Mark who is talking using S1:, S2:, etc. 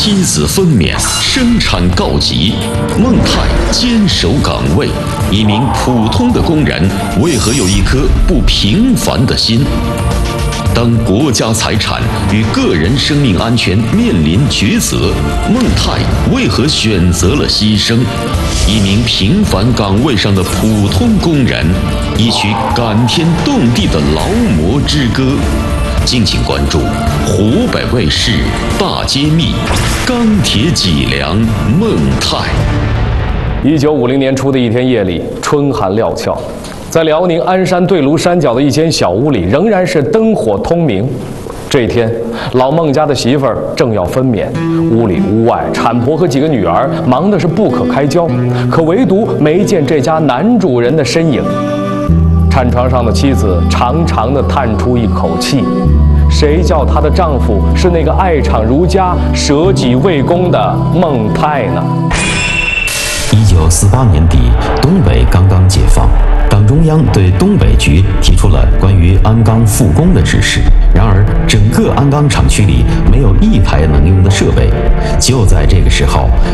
S1: 妻子分娩，生产告急，孟泰坚守岗位。一名普通的工人，为何有一颗不平凡的心？当国家财产与个人生命安全面临抉择，孟泰为何选择了牺牲？一名平凡岗位上的普通工人，一曲感天动地的劳模之歌。敬请关注湖北卫视大揭秘：钢铁脊梁孟泰。
S2: 1950年初的一天夜里，春寒料峭，在辽宁鞍山对庐山脚的一间小屋里，仍然是灯火通明。这一天，老孟家的媳妇儿正要分娩，屋里屋外，产婆和几个女儿忙得是不可开交，可唯独没见这家男主人的身影。产床上的妻子长长地叹出一口气，谁叫她的丈夫是那个爱厂如家、舍己为公的孟泰呢
S3: ？1948年底，东北刚刚解放，党中央对东北局提出了关于鞍钢复工的指示。然而，整个鞍钢厂区里没有一台能用的设备。就在这个时候，